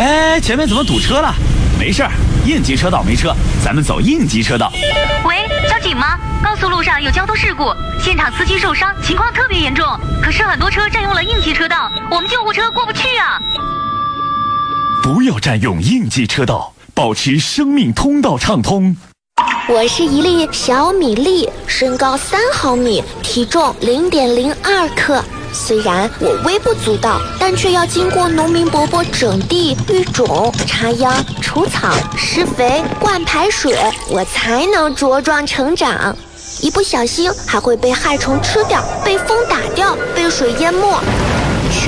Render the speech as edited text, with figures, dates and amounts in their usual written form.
哎，前面怎么堵车了？没事儿，应急车道没车，咱们走应急车道。 喂，交警吗？高速路上有交通事故，现场司机受伤，情况特别严重。可是很多车占用了应急车道，我们救护车过不去啊。 不要占用应急车道，保持生命通道畅通。 我是一粒小米粒，身高3毫米，体重0.02克。虽然我微不足道，但却要经过农民伯伯整地、育种、插秧、除草、施肥、灌排水，我才能茁壮成长。一不小心还会被害虫吃掉，被风打掉，被水淹没。